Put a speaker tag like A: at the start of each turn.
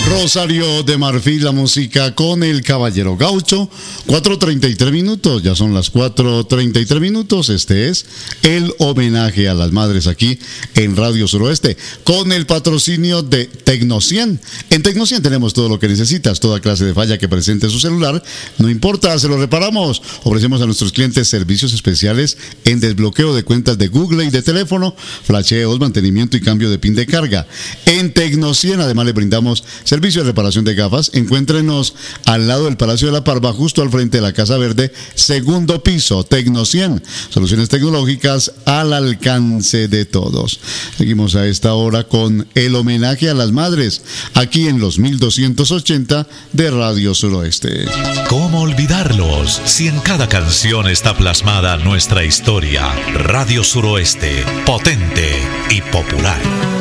A: Rosario de Marfil, la música con el Caballero Gaucho. 4:33 minutos, ya son las 4:33 minutos. Este es el homenaje a las madres aquí en Radio Suroeste, con el patrocinio de Tecno100. En Tecno100 tenemos todo lo que necesitas, toda clase de falla que presente su celular, no importa, se lo reparamos. Ofrecemos a nuestros clientes servicios especiales en desbloqueo de cuentas de Google y de teléfono, flasheos, mantenimiento y cambio de pin de carga. En Tecno100 además le brindamos servicio de reparación de gafas. Encuéntrenos al lado del Palacio de la Parva, justo al frente de la Casa Verde, segundo piso. Tecno100, soluciones tecnológicas al alcance de todos. Seguimos a esta hora con el homenaje a las madres, aquí en los 1280 de Radio Suroeste.
B: ¿Cómo olvidarlos si en cada canción está plasmada nuestra historia? Radio Suroeste, potente y popular.